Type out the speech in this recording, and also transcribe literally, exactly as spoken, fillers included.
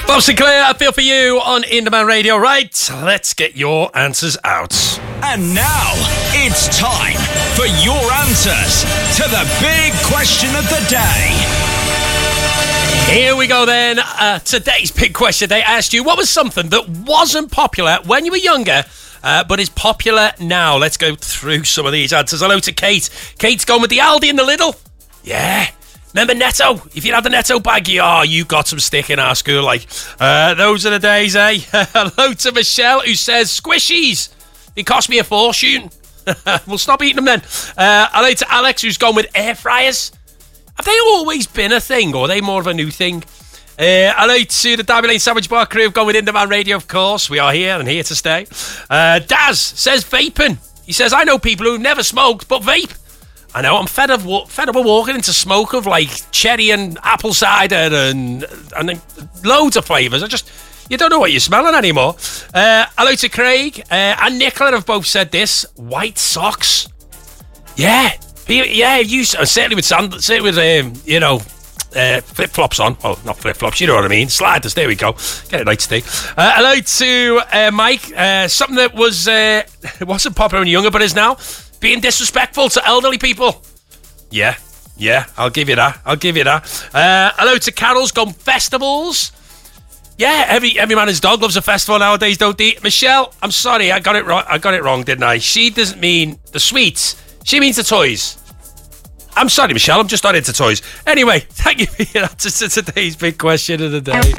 Bob Sinclair, I Feel For You on In-Demand Radio. Right, let's get your answers out. And now, it's time for your answers to the big question of the day. Here we go then. Uh, today's big question. They asked you, what was something that wasn't popular when you were younger, uh, but is popular now? Let's go through some of these answers. Hello to Kate. Kate's gone with the Aldi and the Lidl. Yeah. Remember Netto? If you had the Netto baggie, oh, you got some stick in our school. Like, uh, those are the days, eh? Hello to Michelle, who says squishies. They cost me a fortune. We'll stop eating them then. Uh, hello to Alex, who's gone with air fryers. Have they always been a thing, or are they more of a new thing? Uh, hello to the Derby Lane Sandwich Bar crew, who've gone with In-Demand Radio, of course. We are here and here to stay. Uh, Daz says vaping. He says, I know people who never smoked but vape. I know, I'm fed of fed up of walking into smoke of like cherry and apple cider and and loads of flavours. I just, you don't know what you're smelling anymore. Uh, hello to Craig uh, and Nicola have both said this. White socks. Yeah, yeah. You certainly with sand, certainly with um, you know uh, flip flops on. Well, not flip flops. You know what I mean. Sliders. There we go. Get it right, Steve. Uh, hello to uh, Mike. Uh, something that was uh, it wasn't popular when you were younger, but is now. Being disrespectful to elderly people. Yeah, yeah, I'll give you that. I'll give you that. Uh, hello to Carol's gone festivals. Yeah, every every man and his dog loves a festival nowadays, don't they? Michelle, I'm sorry, I got it wrong. I got it wrong, didn't I? She doesn't mean the sweets. She means the toys. I'm sorry, Michelle. I'm just not into toys. Anyway, thank you for your answers to today's big question of the day.